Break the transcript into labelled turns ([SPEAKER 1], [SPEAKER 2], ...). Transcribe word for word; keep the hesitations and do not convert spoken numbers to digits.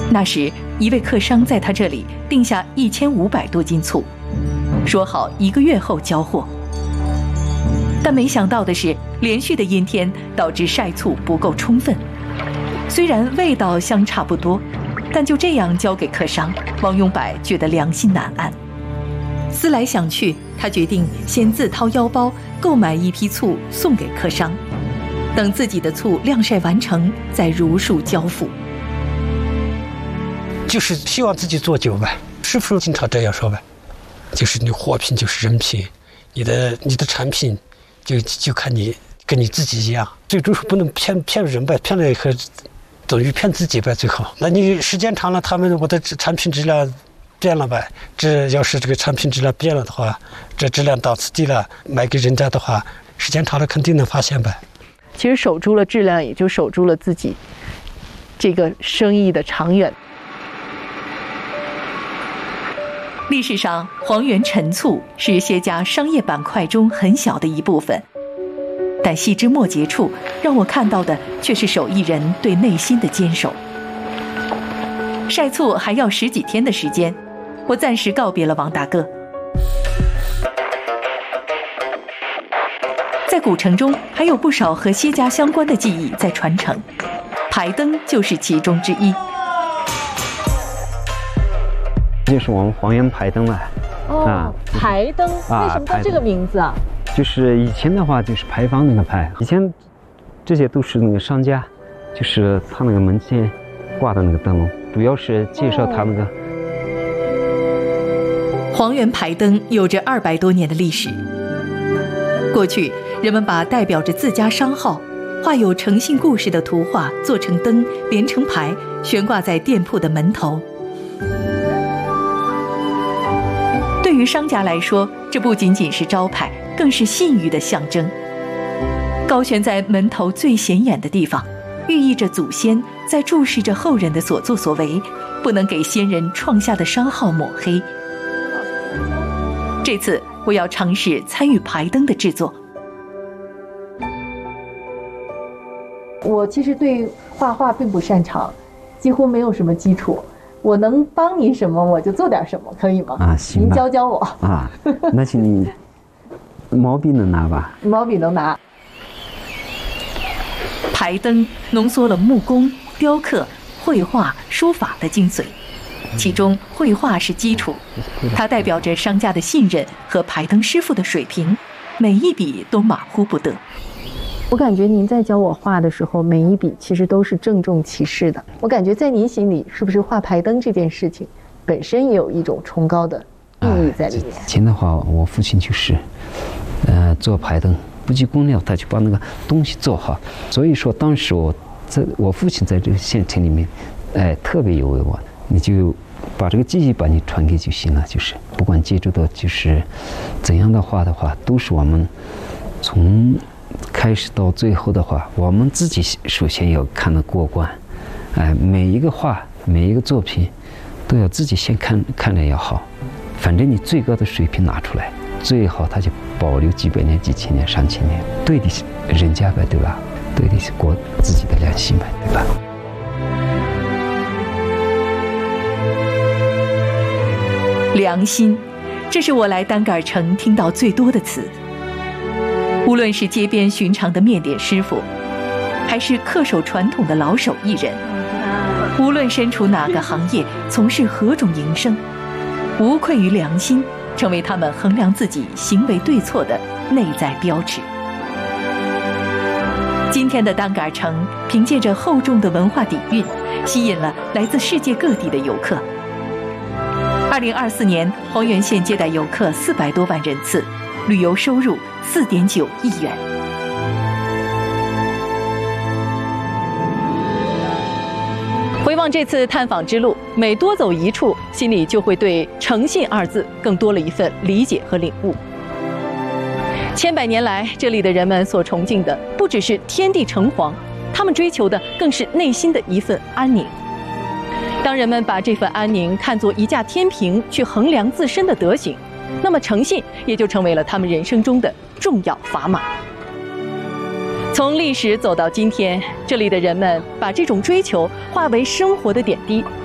[SPEAKER 1] 那时，一位客商在他这里订下一千五百多斤醋，说好一个月后交货。但没想到的是，连续的阴天导致晒醋不够充分，虽然味道相差不多，但就这样交给客商，王永柏觉得良心难安。思来想去，他决定先自掏腰包购买一批醋送给客商，等自己的醋晾晒完成，再如数交付。
[SPEAKER 2] 就是希望自己做酒呗，师傅经常这样说呗，就是你货品就是人品，你的你的产品就就看你跟你自己一样，最终不能骗骗人呗，骗了和等于骗自己呗，最后。那你时间长了，他们我的产品质量变了呗，这要是这个产品质量变了的话，这质量档次低了，卖给人家的话，时间长了肯定能发现呗。
[SPEAKER 3] 其实守住了质量，也就守住了自己这个生意的长远。
[SPEAKER 1] 历史上，黄原陈醋是谢家商业板块中很小的一部分，但细枝末节处，让我看到的却是手艺人对内心的坚守。晒醋还要十几天的时间，我暂时告别了王大哥。在古城中，还有不少和谢家相关的技艺在传承，排灯就是其中之一。
[SPEAKER 4] 就是我们黄原排灯了。
[SPEAKER 3] 哦，啊、排灯，
[SPEAKER 4] 啊、
[SPEAKER 3] 为什么叫这个名字啊？
[SPEAKER 4] 就是以前的话就是牌坊那个牌，以前这些都是那个商家，就是他那个门前挂的那个灯笼，主要是介绍他那个。
[SPEAKER 1] 哦、黄原排灯有着二百多年的历史。过去人们把代表着自家商号、画有诚信故事的图画做成灯，连成牌，悬挂在店铺的门头。对于商家来说，这不仅仅是招牌，更是信誉的象征。高悬在门头最显眼的地方，寓意着祖先在注视着后人的所作所为，不能给先人创下的商号抹黑。这次我要尝试参与排灯的制作。
[SPEAKER 3] 我其实对画画并不擅长，几乎没有什么基础。我能帮您什么，我就做点什么，可以吗？
[SPEAKER 4] 啊，行吧。
[SPEAKER 3] 您教教我
[SPEAKER 4] 啊。那请你毛笔能拿吧？
[SPEAKER 3] 毛笔能拿。
[SPEAKER 1] 排灯浓缩了木工、雕刻、绘画、书法的精髓，其中绘画是基础，它代表着商家的信任和排灯师傅的水平，每一笔都马虎不得。
[SPEAKER 3] 我感觉您在教我画的时候，每一笔其实都是郑重其事的。我感觉在您心里，是不是画排灯这件事情本身也有一种崇高的意义在里面？
[SPEAKER 4] 以前的话，我父亲就是，呃，做排灯，不计工料，他就把那个东西做好。所以说，当时我在我父亲在这个县城里面，哎、呃，特别有为我，你就把这个技艺把你传给就行了。就是不管接触到就是怎样的画的话，都是我们从开始到最后的话，我们自己首先要看得过关，哎、呃，每一个画，每一个作品，都要自己先看看着要好。反正你最高的水平拿出来，最好它就保留几百年、几千年、上千年，对得起人家呗，对吧？对得起国自己的良心呗，对吧？
[SPEAKER 1] 良心，这是我来单杆城听到最多的词。无论是街边寻常的面点师傅，还是恪守传统的老手艺人，无论身处哪个行业，从事何种营生，无愧于良心，成为他们衡量自己行为对错的内在标尺。今天的单杆城凭借着厚重的文化底蕴，吸引了来自世界各地的游客。二零二四年，黄原县接待游客四百多万人次，旅游收入四点九亿元。回望这次探访之路，每多走一处，心里就会对“诚信”二字更多了一份理解和领悟。千百年来，这里的人们所崇敬的不只是天地城隍，他们追求的更是内心的一份安宁。当人们把这份安宁看作一架天平去衡量自身的德行，那么诚信也就成为了他们人生中的重要砝码。从历史走到今天，这里的人们把这种追求化为生活的点滴，